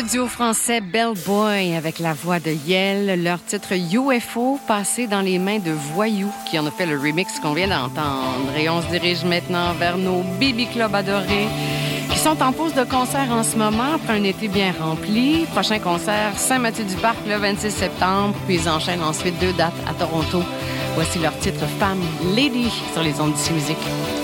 Le duo français Bellboy avec la voix de Yel, leur titre UFO passé dans les mains de Voyou qui en a fait le remix qu'on vient d'entendre. Et on se dirige maintenant vers nos baby clubs adorés qui sont en pause de concert en ce moment après un été bien rempli. Prochain concert, Saint-Mathieu-du-Parc le 26 septembre, puis ils enchaînent ensuite 2 dates à Toronto. Voici leur titre Femme Lady sur les ondes d'ici musique.